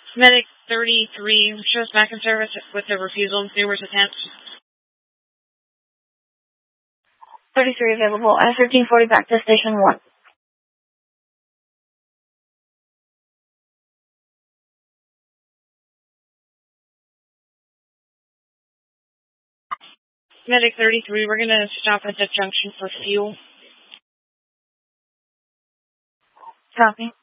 Medic 33 shows back in service with the refusal of numerous attempts. 33 available. I-1340 back to Station 1. Medic 33, we're going to stop at the junction for fuel. Copy.